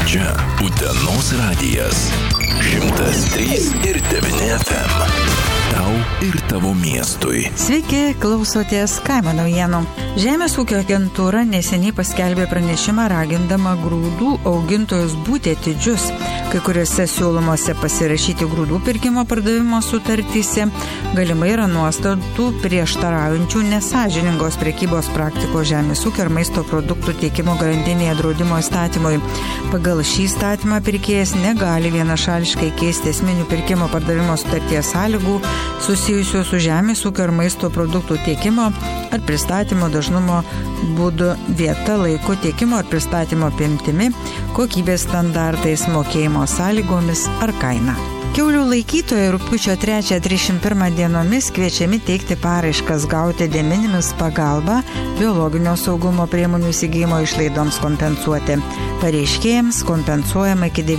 Čia Utenos radijas 103,9 FM. Tau ir tavo miestui. Sveiki, klausotės kaimo naujienų. Žemės ūkio agentūra neseniai paskelbė pranešimą ragindama grūdų augintojus būti atidžius. Kai kuriuose siūlomose pasirašyti grūdų pirkimo pardavimo sutartyse galimai yra nuostatų prieštaraujančių nesąžiningos prekybos praktikos žemės ūkio ir maisto produktų tiekimo grandinėje draudimo įstatymui. Pagal šį įstatymą pirkėjas negali vienašališkai keisti esminių pirkimo pardavimo sutarties sąlygų susijusių su žemės ūkio ir maisto produktų tiekimo ar pristatymo dažnumo būdu, vieta, laiku, tiekimo ar pristatymo apimtimi, kokybės standartais, mokėjimo sąlygomis ar kaina. Kiaulių laikytojai rugpjūčio 3-31 dienomis kviečiami teikti paraiškas gauti de minimis pagalbą biologinio saugumo priemonių įsigijimo išlaidoms kompensuoti. Pareiškėjams kompensuojama iki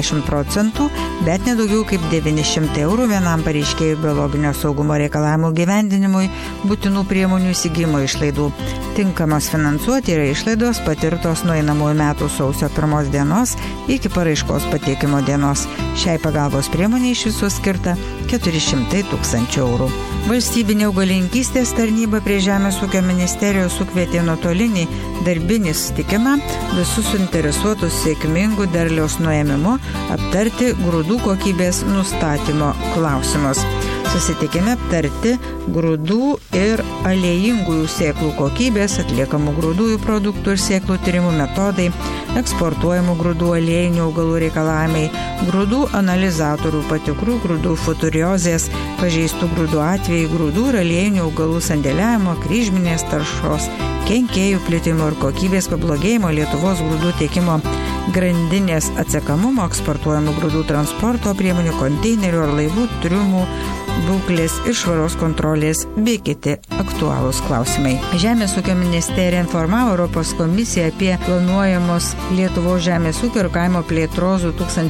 90%, bet nedaugiau kaip 900 eurų vienam pareiškėjui biologinio saugumo reikalavimų gyvendinimui būtinų priemonių įsigijimo išlaidų. Tinkamos finansuoti yra išlaidos patirtos nuo einamųjų metų sausio 1 dienos iki paraiškos pateikimo dienos. Šiai pagalbos priemonė iš viso skirta 400 000 eurų. Valstybinė augalininkystės tarnyba prie Žemės ūkio ministerijos sukvietė nuotolinį darbinį susitikimą visus suinteresuotus sėkmingų derliaus nuėmimu aptarti grūdų kokybės nustatymo klausimus. Susitikime aptarti grūdų ir aliejingųjų sėklų kokybės, atliekamų grūdųjų produktų ir sėklų tyrimų metodai, eksportuojamų grūdų aliejinių augalų reikalavimai, grūdų analizatorių patikrų, grūdų futuriozės, pažeistų grūdų atvejai, grūdų ir aliejinių augalų sandėliavimo, kryžminės taršos, kenkėjų plitimo ir kokybės pablogėjimo Lietuvos grūdų tiekimo grandinės atsekamumo, eksportuojamų grūdų transporto priemonių, konteinerių ar laivų triumų, būklės ir švaros kontrolės bei kiti aktualūs klausimai. Žemės ūkio ministerija informavo Europos komisiją apie planuojamos Lietuvos žemės ūkio ir kaimo plėtros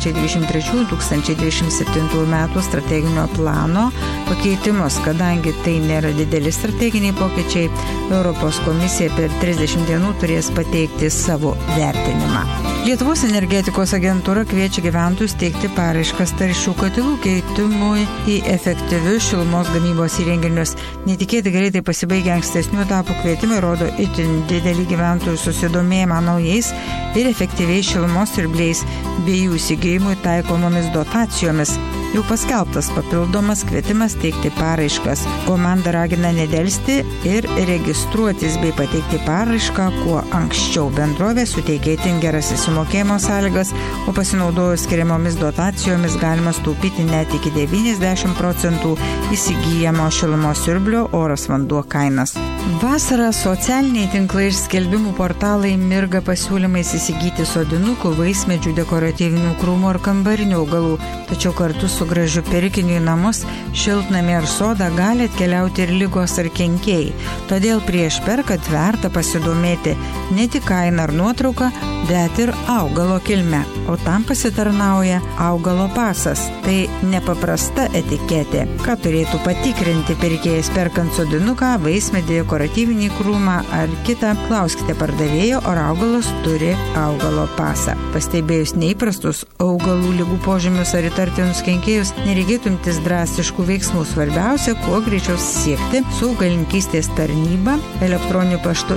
2023-2027 metų strateginio plano pakeitimus. Kadangi tai nėra dideli strateginiai pokyčiai, Europos komisija per 30 dienų turės pateikti savo vertinimą. Lietuvos energetikos agentūra kviečia gyventojus teikti paraiškas taršių katilų keitimui į efektyvius šilumos gamybos įrenginius. Netikėtai greitai pasibaigę ankstesnių etapų kvietimai rodo itin didelį gyventojų susidomėjimą naujais ir efektyviais šilumos siurbliais bei jų įsigijimui taikomomis dotacijomis. Jau paskelbtas papildomas kvietimas teikti paraiškas. Komanda ragina nedelsti ir registruotis bei pateikti paraišką kuo anksčiau. Bendrovė suteikia itin geras įsimokėjimo sąlygas, o pasinaudojus skiriamomis dotacijomis galima staupyti net iki 90% įsigyjamo šilumos siurblio oras vanduo kainas. Vasarą socialiniai tinklai ir skelbimų portalai mirga pasiūlymais įsigyti sodinukų, vaismedžių, dekoratyvinių krūmų ir kambarinių augalų. Tačiau kartu su gražiu pirkiniu į namus, šiltnamį ar sodą gali atkeliauti ir ligos ar kenkėjai. Todėl prieš perkant verta pasidomėti ne tik kainą ar nuotrauką, bet ir augalo kilmę. O tam pasitarnauja augalo pasas. Tai nepaprasta etiketė. Ką turėtų patikrinti pirkėjas perkant sodinuką, vaismedį, dekoratyvinį krūmą ar kitą? Klauskite pardavėjo, ar augalas turi augalo pasą. Pastebėjus neįprastus augalų ligų požymius ar įtartinus kenkėjus, nereikėtų imtis drastiškų veiksmų. Svarbiausia, kuo greičiau siekti su augalininkystės tarnyba elektroniniu paštu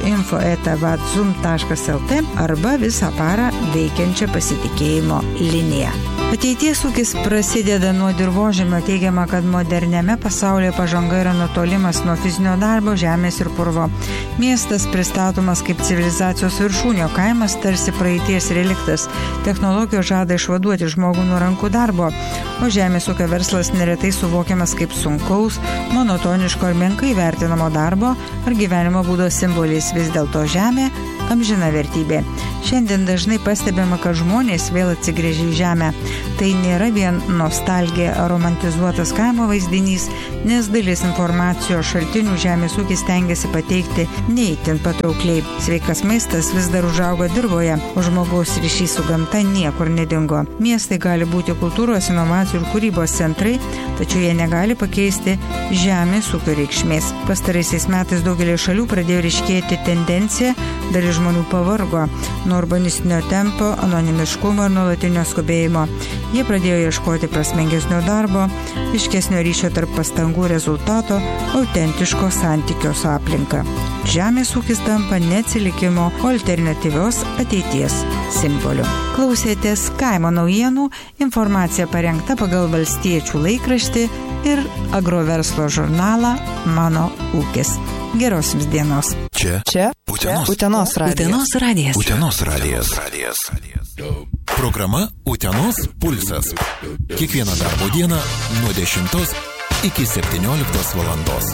info@vadzum.lt arba visą parą veikiančią pasitikėjimo liniją. Ateities ūkis prasideda nuo dirvožemio. Teigiama, kad moderniame pasaulyje pažanga yra nutolimas nuo fizinio darbo, žemės ir purvo. Miestas pristatomas kaip civilizacijos viršūnė, kaimas tarsi praeities reliktas. Technologijos žada išvaduoti žmogų nuo rankų darbo, o žemės ūkio verslas neretai suvokiamas kaip sunkaus, monotoniško ar menkai vertinamo darbo ar gyvenimo būdo simbolis. Vis dėlto žemė amžina vertybė. Šiandien dažnai pastebima, kad žmonės vėl atsigręžia į žemę. Tai nėra vien nostalgija ar romantizuotas kaimo vaizdinys, nes dalis informacijos šaltinių žemės ūkis stengiasi pateikti neįtin patraukliai. Sveikas maistas vis dar užauga dirvoje, o žmogaus ryšys su gamta niekur nedingo. Miestai gali būti kultūros, inovacijų ir kūrybos centrai, tačiau jie negali pakeisti žemės ūkio reikšmės. Pastaraisiais metais daugelį šalių pradėjo ryškėti tendencija, dalis žmonių pavargo nuo urbanistinio tempo, anonimiškumo ir nuolatinio skubėjimo. Jie pradėjo ieškoti prasmingesnio darbo, aiškesnio ryšio tarp pastangų rezultato, autentiško santykio su aplinka. Žemės ūkis tampa neatsilikimo, o alternatyvios ateities simboliu. Klausėtės Kaimo naujienų, informacija parengta pagal Valstiečių laikraštį ir agroverslo žurnalą Mano ūkis. Geros jums dienos. Čia Utenos radijas. Utenos radijas. Programa Utenos pulsas. Kiekvieną darbo dieną nuo 10 iki 17 valandos.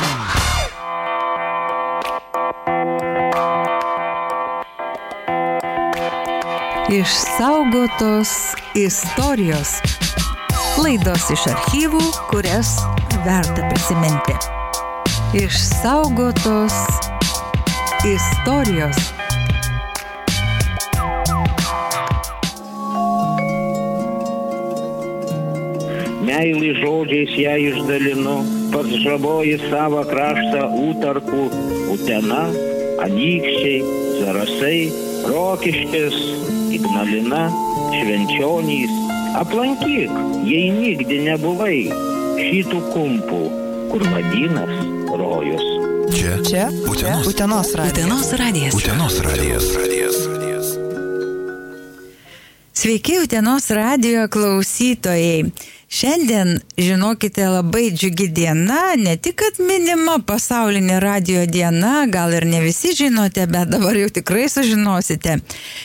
Išsaugotos istorijos. Laidos iš archyvų, kurias verta prisiminti. Išsaugotos istorijos. Meilį žodžiais ją išdalinu, pats žaboji savo kraštą Utarkų, Utena, Anykščiai, Zarasai, Rokiškis, Ignalina, Švenčionys. Aplankyk, jei nigdy nebuvai, šitų kumpų, kur vadinas rojus. Čia Utenos radijas. Utenos radijas. Sveiki, Utenos radijo klausytojai. Šiandien, žinokite, labai džiugi diena, ne tik kad minima pasaulinė radijo diena, gal ir ne visi žinote, bet dabar jau tikrai sužinosite.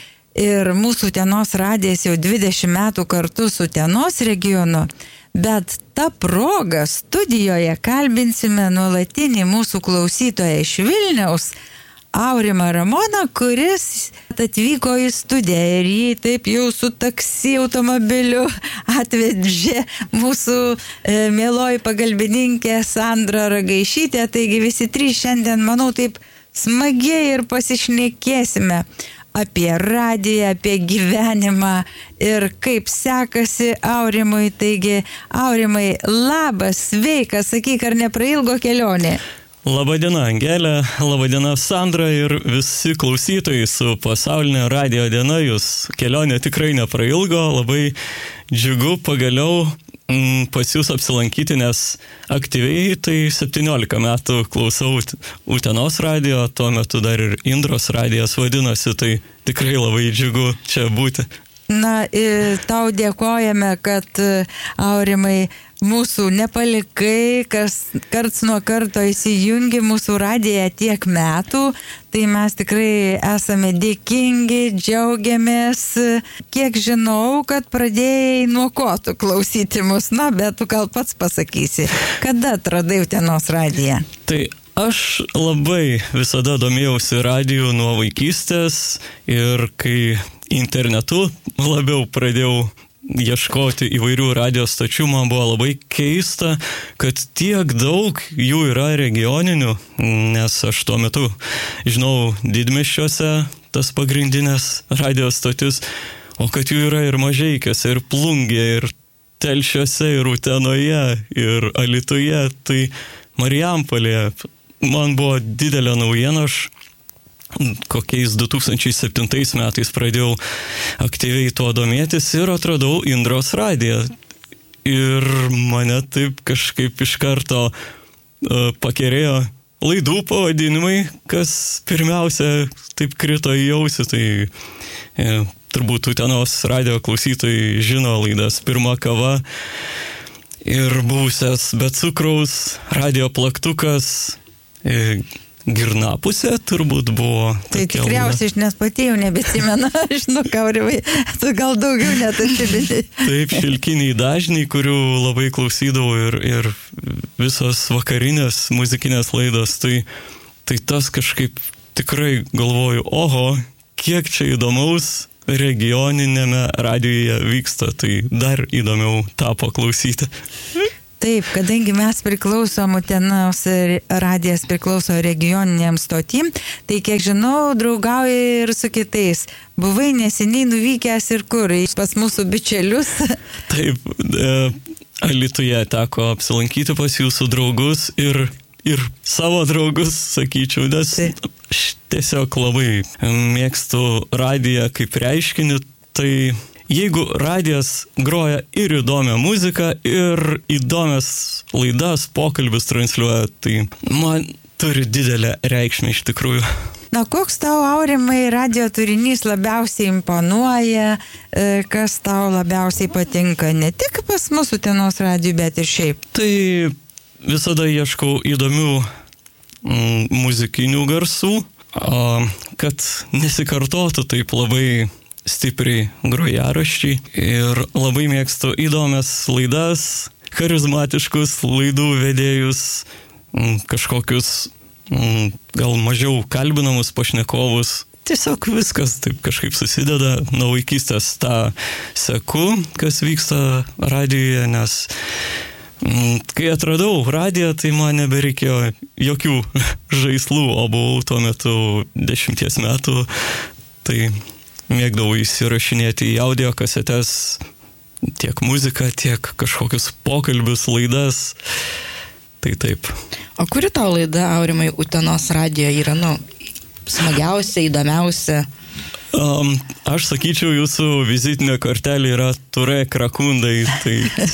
Ir mūsų Utenos radijas jau 20 metų kartu su Utenos regionu, bet ta proga studijoje kalbinsime nuolatinį mūsų klausytoją iš Vilniaus, Aurimą Ramoną, kuris atvyko į studiją ir jį taip jau su taksi automobiliu atvežė mūsų mieloji pagalbininkė Sandra Ragaišytė. Taigi visi trys šiandien, manau, taip smagiai ir pasišnekėsime apie radiją, apie gyvenimą ir kaip sekasi Aurimui. Taigi, Aurimai, labas, sveikas, sakyk, ar neprailgo kelionė? Labadiena, Angelė, labadiena, Sandra ir visi klausytojai su pasaulinė radijo diena. Jūs kelionė tikrai neprailgo, labai džiugu pagaliau pas jūs apsilankyti, nes aktyviai tai 17 metų klausau Utenos radijo, tuo metu dar ir Indros radijas vadinosi, tai tikrai labai džiugu čia būti. Na, tau dėkojame, kad Aurimai mūsų nepalikai, karts nuo karto įsijungi mūsų radiją tiek metų, tai mes tikrai esame dėkingi, džiaugiamės. Kiek žinau, kad pradėjai nuo ko tu klausyti mus, na, bet tu gal pats pasakysi, kada atradai Utenos radiją? Tai aš labai visada domėjausi radiju nuo vaikystės ir kai internetu labiau pradėjau ieškoti įvairių radijo stočių, man buvo labai keista, kad tiek daug jų yra regioninių, nes aš tuo metu žinau didmiesčiuose tas pagrindinės radijo stotis, o kad jų yra ir Mažeikiuose, ir Plungėje, ir Telšiuose, ir Utenoje, ir Alytuje, tai Marijampolėje man buvo didelė naujiena. Aš kokiais 2007 metais pradėjau aktyviai tuo domėtis ir atradau Indros radiją. Ir mane taip kažkaip iš karto pakerėjo laidų pavadinimai, kas pirmiausia taip krito į ausį. Tai turbūt Utenos radijo klausytojai žino laidas Pirma kava ir buvusias Be cukraus, radijo plaktukas, Girnapusė turbūt buvo. Tai tikriausiai aš nes pati jau nebeatsimenu, žinau, Aurimai, tu gal daugiau net atsimeni. Taip, šilkiniai dažniai, kurių labai klausydavau ir visos vakarinės muzikinės laidos, tai tas kažkaip tikrai galvoju, oho, kiek čia įdomaus regioninėme radijuje vyksta, tai dar įdomiau tapo klausyti. Taip, kadangi mes priklausom, Utenos radijas priklauso regioniniam stotim, tai kiek žinau, draugauji ir su kitais. Buvai neseniai nuvykęs ir kur? Pas mūsų bičiulius? Taip, Alytuje teko apsilankyti pas jūsų draugus ir ir savo draugus, sakyčiau, nes aš tiesiog labai mėgstu radiją kaip reiškinį, tai jeigu radijas groja ir įdomią muziką, ir įdomias laidas, pokalbis transliuoja, tai man turi didelę reikšmę iš tikrųjų. Na, koks tau, Aurimai, radio turinys labiausiai imponuoja, kas tau labiausiai patinka, ne tik pas mūsų Utenos radijų, bet ir šiaip? Tai visada ieškau įdomių muzikinių garsų, kad nesikartotų taip labai stipriai grojaraščiai, ir labai mėgstu įdomias laidas, charizmatiškus laidų vedėjus, kažkokius gal mažiau kalbinamus pašnekovus. Tiesiog viskas taip kažkaip susideda. Nuo vaikystės tą seku, kas vyksta radijuje, nes kai atradau radiją, tai man nebereikėjo jokių žaislų, o buvau tuo metu 10 metų, tai mėgdavau įsirašinėti į audio kasetes tiek muziką, tiek kažkokius pokalbius, laidas. Tai taip. O kuri tau laida, Aurimai, Utenos radijo yra, smagiausia, įdomiausia? Aš sakyčiau, jūsų vizitinė kortelė yra Turek Rakundai, tai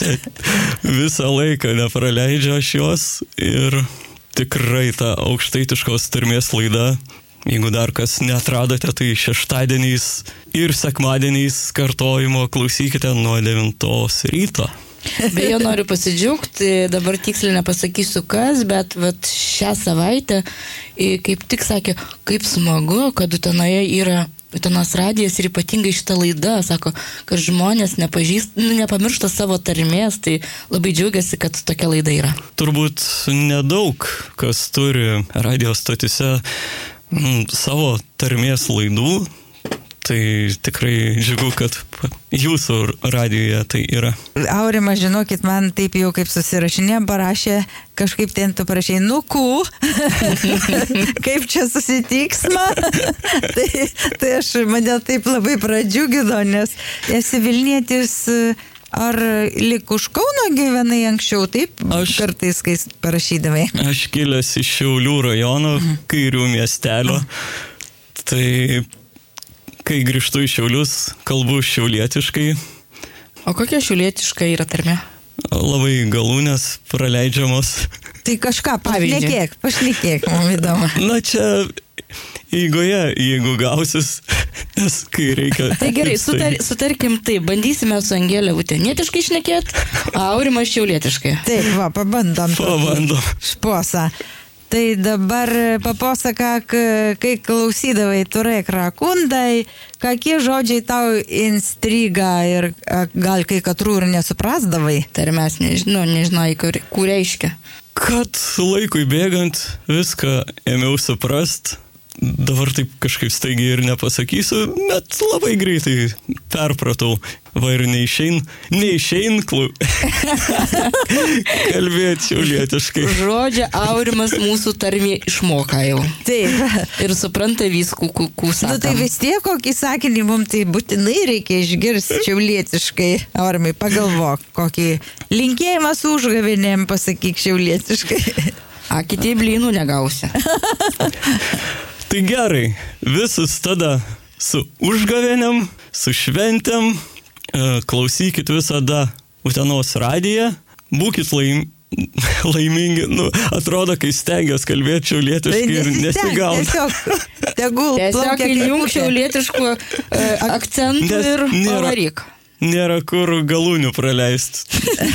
visą laiką nepraleidžia aš jos, ir tikrai ta aukštaitiškos tarmės laida, jeigu dar kas neatradote, tai šeštadieniais ir sekmadieniais kartojimo klausykite nuo 9 ryto. Beje, noriu pasidžiaugti, dabar tiksliai nepasakysiu kas, bet šią savaitę kaip tik sakė, kaip smagu, kad Utenoje yra Utenos radijas ir ypatingai šita laida, sako, kad žmonės nepamiršta savo tarmės, tai labai džiaugiasi, kad tokia laida yra. Turbūt nedaug kas turi radijo stotise savo tarmės laidų, tai tikrai džiugu, kad jūsų radijoje tai yra. Aurima, žinokit, man taip jau kaip susirašinėm parašė, kažkaip ten tu parašė, kaip čia susitiksma. tai aš mane taip labai pradžiugino, nes esi Vilnietis, ar lik už Kauno gyvenai anksčiau, taip? Kartais, kai parašydavai. Aš kilęs iš Šiaulių rajono, Kairių miestelio, tai kai grįžtu į Šiaulius, kalbu šiaulietiškai. O kokia šiaulietiška yra tarmė? Labai galūnės praleidžiamos. Tai kažką pašnekėk, man įdomu. Na čia eigoje, jeigu gausis, nes kai reikia. Tai gerai, sutarkim taip, bandysime su Angelė utenietiškai šnekėti, Aurimas šiaulietiškai. Taip, pabandom. Šposa. Tai dabar papasakok, kai klausydavai Turek Rakundai, kokie žodžiai tau instriga ir gal kai katrų ir nesuprasdavai? Tarmės nežinai, kur reiškia. Kad laikui bėgant viską ėmiau suprast, dabar taip kažkaip staigiai ir nepasakysiu, bet labai greitai perpratau. Va ir neišein kalbėti šiaulietiškai. Žodžią Aurimas mūsų tarmė išmoka jau. Taip. Ir supranta viskų, sakam. Tai vis tiek kokį sakinį mums tai būtinai reikia išgirsti šiaulietiškai. Aurimai, pagalvok, kokį linkėjimą su užgavėnėm pasakyk šiaulietiškai. Kiti blynų negausi. Tai gerai, visus tada su užgavėnėm, su šventėm, klausykit visada Utenos radiją, būkit laimingi, atrodo, kai stengiuos kalbėti šiaulietiškai ir nesigauna. Tiesiog įjung šiaulietiškų akcentų ir pavaryk. Nėra kur galūnių praleisti.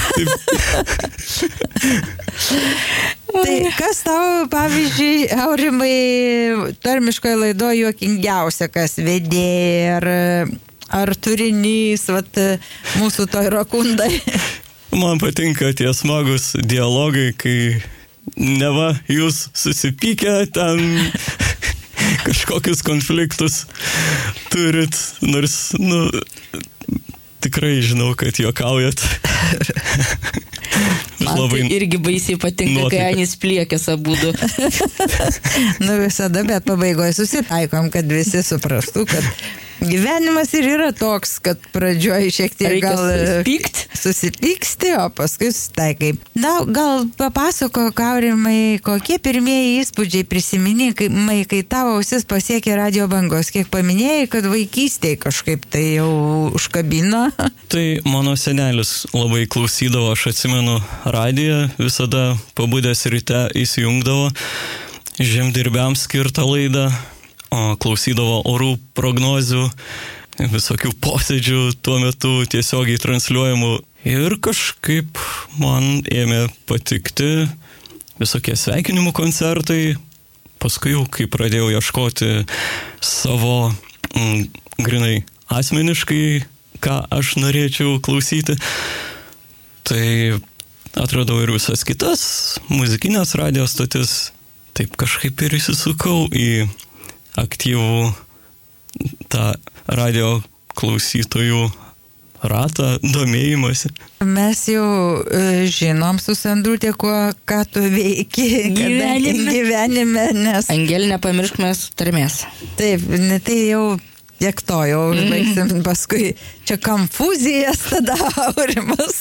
Tai kas tau, pavyzdžiui, Aurimai, tarmiškoje laidoje juokingiausia, kas vedėja, ar turinys, mūsų toj Rakundai? Man patinka tie smagus dialogai, kai neva jūs susipykę ten kažkokius konfliktus turit, nors, tikrai žinau, kad juokaujat. Man tai irgi baisiai patinka, kai Anis pliekės abudu. Visada, bet pabaigoje susitaikom, kad visi suprastų, kad Gyvenimas ir yra toks, kad pradžioje šiek tiek Reikia gal susipyksti, o paskui susitaikai. Na, gal papasako, Aurimai, kokie pirmieji įspūdžiai prisiminimai, kai tavo ausis pasiekė radio bangos, kiek paminėjai, kad vaikystėje kažkaip tai jau užkabino. Tai mano senelis labai klausydavo, aš atsimenu radiją, visada pabudęs ryte įsijungdavo žemdirbiams skirtą laidą, klausydavo orų prognozių, visokių posėdžių tuo metu tiesiogiai transliuojamų ir kažkaip man ėmė patikti visokie sveikinimų koncertai. Paskui jau, kai pradėjau ieškoti savo grinai asmeniškai, ką aš norėčiau klausyti, tai atradau ir visas kitas muzikinės radijos stotis. Taip kažkaip ir įsisukau į aktyvų tą radio klausytojų ratą, domėjimąsi. Mes jau žinom su Sandrutė, ką tu veiki gyvenime, nes... Angelė, nepamiršk mes tarmės. Taip, tai jau tiek to, jau užbaigsim paskui. Čia konfuzijas tada, Aurimas,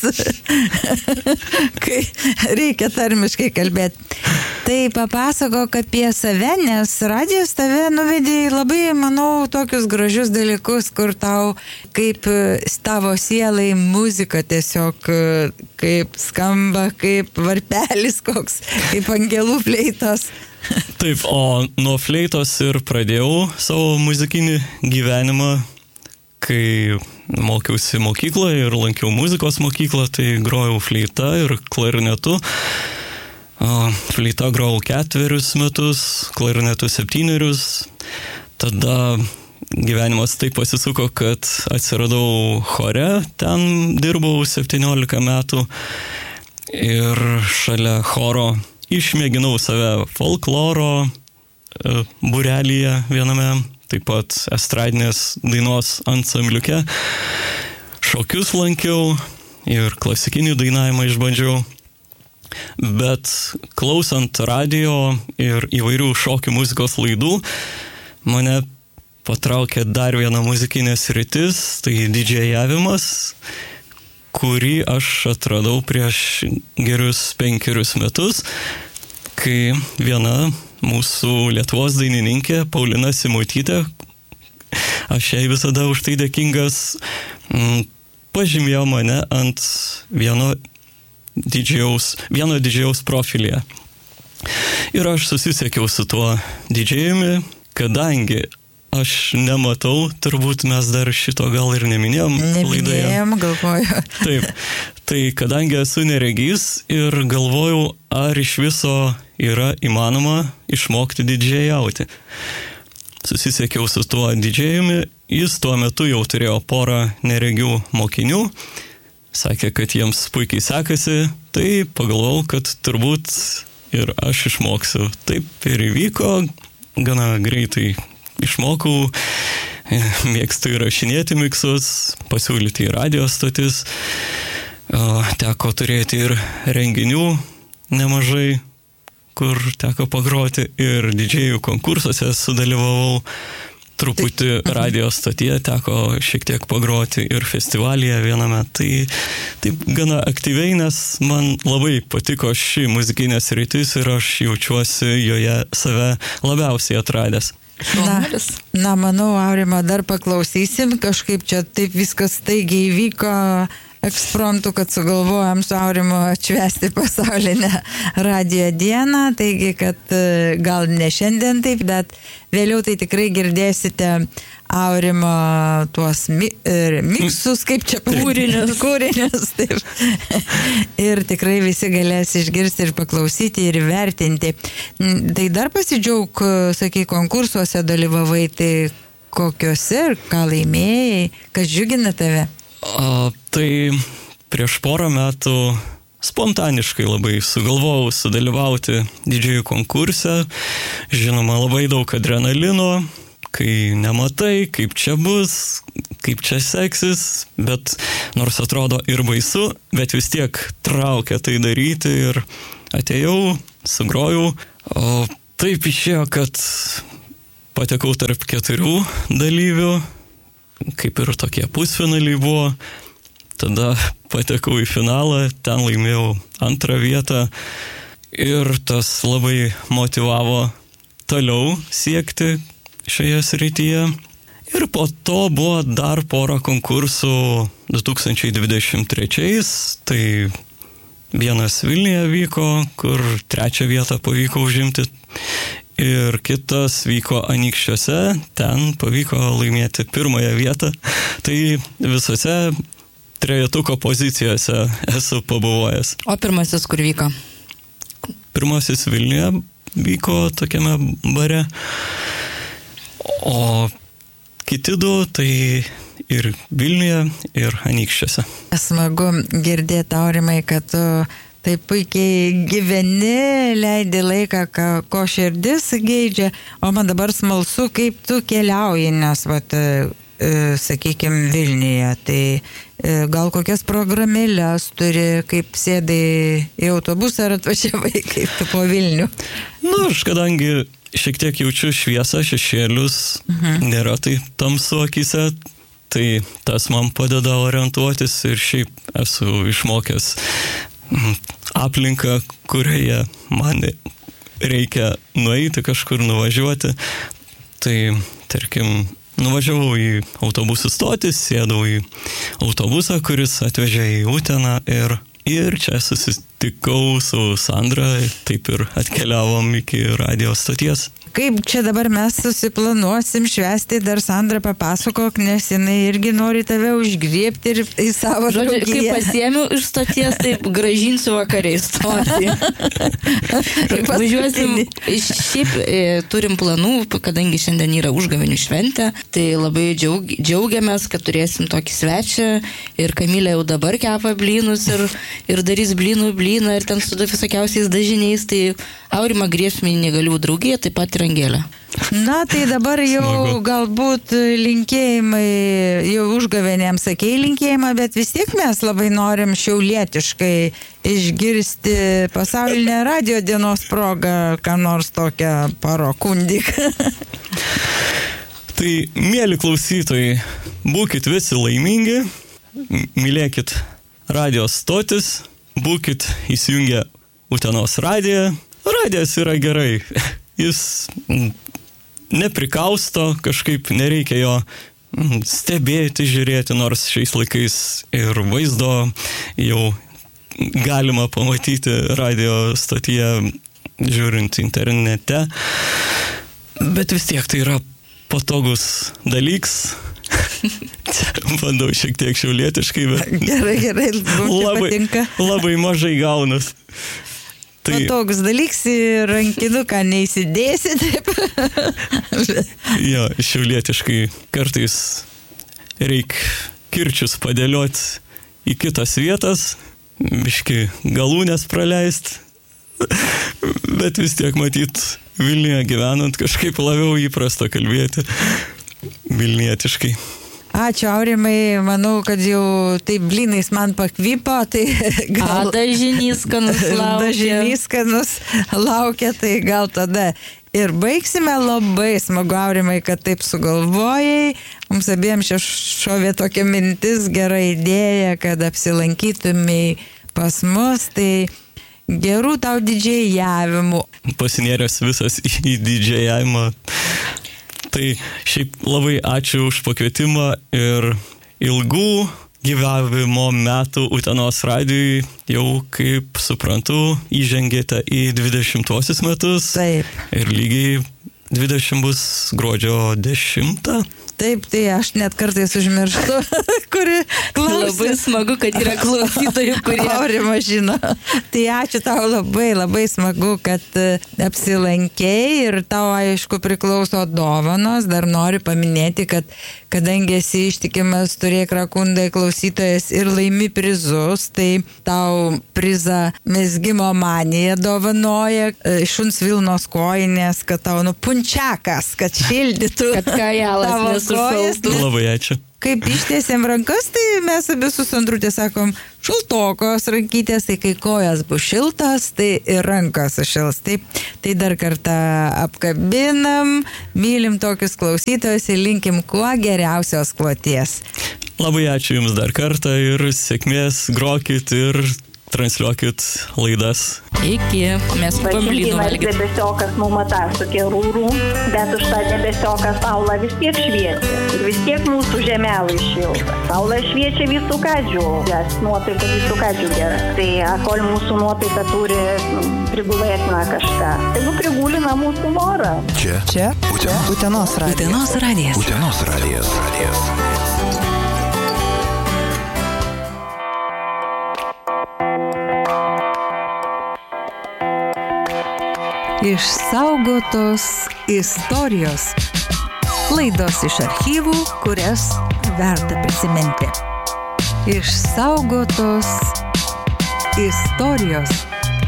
kai reikia tarmiškai kalbėti. Tai papasakok apie save, nes radijas tave nuvedė labai, manau, tokius gražius dalykus, kur tau kaip tavo sielai muzika tiesiog kaip skamba, kaip varpelis koks, kaip angelų fleitos. Taip, o nuo fleitos ir pradėjau savo muzikinį gyvenimą, kai mokiausi mokykloje ir lankiau muzikos mokyklą, tai grojau fleitą ir klarinetu. Fleita grojau 4 metus, klarinetu 7. Tada gyvenimas taip pasisuko, kad atsiradau chore, ten dirbau 17 metų ir šalia choro išmėginau save folkloro būrelyje viename, taip pat estradinės dainos ansambliuke. Šokius lankiau ir klasikinį dainavimą išbandžiau. Bet klausant radio ir įvairių šokių muzikos laidų, mane patraukė dar viena muzikinė sritis, tai didžėjavimas, kurį aš atradau prieš gerus 5 metus, kai viena mūsų Lietuvos dainininkė, Paulina Simutytė, aš jai visada už tai dėkingas, pažymėjo mane ant vieno didžėjaus profilyje. Ir aš susisiekiau su tuo didžėjumi, kadangi aš nematau, turbūt mes dar šito gal ir neminėjom laidoje. Neminėjom, galvoju. Taip, tai kadangi esu neregys ir galvojau, ar iš viso yra įmanoma išmokti didžėjauti. Susisiekiau su tuo didžėjumi, jis tuo metu jau turėjo porą neregių mokinių, sakė, kad jiems puikiai sekasi, tai pagalvojau, kad turbūt ir aš išmoksiu. Taip ir įvyko, gana greitai išmokau, mėgstu įrašinėti miksus, pasiūlyti į radijos stotis, teko turėti ir renginių nemažai, kur teko pagroti ir didžėjų konkursuose sudalyvavau, truputį radijos stotyje teko šiek tiek pagroti ir festivalyje viename, tai taip gana aktyviai, nes man labai patiko ši muzikinė sritis ir aš jaučiuosi joje save labiausiai atradęs. Na, manau, Aurimo, dar paklausysim, kažkaip čia taip viskas staigiai įvyko ekspromtu, kad sugalvojom su Aurimu atšvęsti pasaulinę radijo dieną, taigi, kad gal ne šiandien taip, bet vėliau tai tikrai girdėsite Aurimo tuos miksus, kaip čia kūrinius, taip. Ir tikrai visi galės išgirsti ir paklausyti ir vertinti. Tai dar pasidžiaug, sakai, konkursuose dalyvavai, tai kokiuose ir ką laimėjai, kas džiugina tave? Tai prieš porą metų spontaniškai labai sugalvojau sudalyvauti didžėjų konkurse. Žinoma, labai daug adrenalino, kai nematai, kaip čia bus, kaip čia seksis, bet nors atrodo ir baisu, bet vis tiek traukia tai daryti ir atėjau, sugrojau. O taip išėjo, kad patekau tarp 4 dalyvių. kaip ir tokie pusfinaliai buvo. Tada patekau į finalą, ten laimėjau 2 vietą ir tas labai motivavo toliau siekti šioje srityje. Ir po to buvo dar porą konkursų 2023, tai vienas Vilniuje vyko, kur 3 vietą pavyko užimti. Ir kitas vyko Anykščiuose, ten pavyko laimėti 1 vietą. Tai visose 3 pozicijose esu pabuvojęs. O pirmasis kur vyko? Pirmasis Vilniuje vyko tokiame bare, o kiti 2 tai ir Vilniuje, ir Anykščiuose. Smagu girdėti, Aurimai, kad tu taip puikiai gyveni, leidi laiką, ko širdis geidžia, o man dabar smalsu, kaip tu keliauji, nes, sakykime, Vilniuje, tai gal kokias programėlės turi, kaip sėdai į autobusą ar atvažiavai, kaip tu po Vilnių? Aš kadangi šiek tiek jaučiu šviesą, šešėlius, nėra tai tamsu akyse, tai tas man padeda orientuotis ir šiaip esu išmokęs aplinką, kurioje man reikia nueiti, kažkur nuvažiuoti. Tai, tarkim, nuvažiavau į autobusų stotį, sėdau į autobusą, kuris atvežė į Uteną ir čia susitikau su Sandra, taip ir atkeliavom iki radijo stoties. Kaip čia dabar mes susiplanuosim švęsti, dar Sandra papasakok, nes jinai irgi nori tave užgriebti ir į savo draugiją. Kai pasiėmiau iš stoties, taip grąžinsiu vakariai stotį. Važiuosim, šiaip turim planų, kadangi šiandien yra užgavėnių šventė, tai labai džiaugiamės, kad turėsim tokį svečią ir Kamilė jau dabar kepa blynus ir darys blynų blyną ir ten su visokiausiais dažiniais, tai Aurimą griebsime negalių draugiją, taip pat ir Angelę. Na, tai dabar jau galbūt linkėjimai, jau užgavėnėms sakei linkėjimą, bet vis tiek mes labai norim šiaulietiškai išgirsti pasaulinę radio dienos progą, ką nors tokią parokundik. Tai, mėly klausytojai, būkit visi laimingi, mylėkit radio stotis, būkit įsijungę Utenos radiją. Radijas yra gerai. Jis neprikausto, kažkaip nereikia jo stebėti, žiūrėti, nors šiais laikais ir vaizdo jau galima pamatyti radio stotyje, žiūrint internete. Bet vis tiek tai yra patogus dalyks. Bandau šiek tiek šiaulietiškai, bet gerai, patinka. Labai mažai gaunas. Tai toks dalyks į rankinuką neįsidėsi, taip. Jo, šiaulietiškai kartais reik kirčius padėlioti į kitas vietas, biški galūnės praleist, bet vis tiek matyt Vilniuje gyvenant kažkaip labiau įprasta kalbėti vilnietiškai. Ačiū, Aurimai, manau, kad jau taip blynais man pakvypo, tai gal... Dažinys skanus laukia. Dažinys skanus laukia, tai gal tada ir baigsime. Labai smagu, Aurimai, kad taip sugalvojai. Mums abiems šovė tokia mintis, gera idėja, kad apsilankytumai pas mus, tai gerų tau didžėjavimų. Pasinėręs visas į didžėjavimą. Tai šiaip labai ačiū už pakvietimą ir ilgų gyvavimo metų Utenos radijui, jau kaip suprantu, įžengėte į 20-osius metus. Taip. Ir lygiai 20 bus gruodžio 10. Taip, tai aš net kartais užmirštu, kuri klausia. Labai smagu, kad yra klausytojų, kurie Aurimą žino. Tai ačiū tau labai smagu, kad apsilankei ir tau aišku priklauso dovanos. Dar noriu paminėti, kad kadangi esi ištikimas Turėk Rakundai klausytojas ir laimi prizus, tai tau prizą mezgimo manija dovanoja, šuns Vilnos kojinės, kad tau punčiakas, kad šildytų kad kajalas kojas. Labai ačiū. Kaip ištiesėm rankas, tai mes abi su Sandrutė sakom, šiltokos rankytės, tai kai kojas bus šiltas, tai ir rankas sušils. Tai dar kartą apkabinam, mylim tokius klausytojus ir linkim kuo geriausios kloties. Labai ačiū Jums dar kartą ir sėkmės, grokit ir transliuokit laidas. Iki, mes pamblynų valgyti. Debesiokas mums atasukė rūrų, bet už tą debesioką saulą vis tiek šviečia. Ir vis tiek mūsų žemelai šilta. Saulą šviečia visų kadžių, nes nuotaika visų kadžių gera. Tai kol mūsų nuotaika turi prigulėtina kažką, tai prigulina mūsų norą. Čia Utenos radijas. Utenos radijas. Išsaugotos istorijos. Laidos iš archyvų, kurias verta prisiminti. Išsaugotos istorijos.